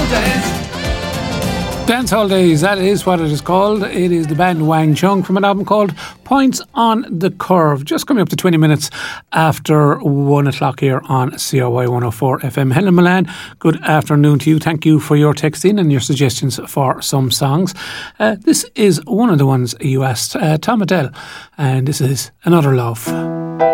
Dance Holidays, that is what it is called. It is the band Wang Chung from an album called Points on the Curve. Just coming up to 20 minutes after 1 o'clock here on CRY 104 FM. Helen Milan, good afternoon to you. Thank you for your texting and your suggestions for some songs. This is one of the ones you asked, Tom Adele, and this is Another Love.